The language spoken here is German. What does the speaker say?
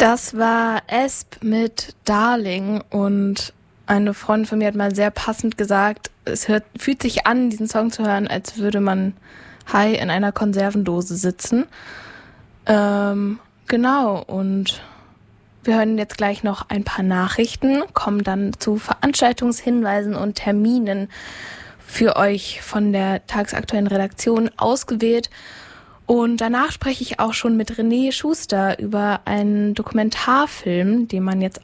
Das war Esp mit Darling und eine Freundin von mir hat mal sehr passend gesagt, fühlt sich an, diesen Song zu hören, als würde man high in einer Konservendose sitzen. Genau, und wir hören jetzt gleich noch ein paar Nachrichten, kommen dann zu Veranstaltungshinweisen und Terminen für euch von der tagesaktuellen Redaktion ausgewählt. Und danach spreche ich auch schon mit René Schuster über einen Dokumentarfilm, den man jetzt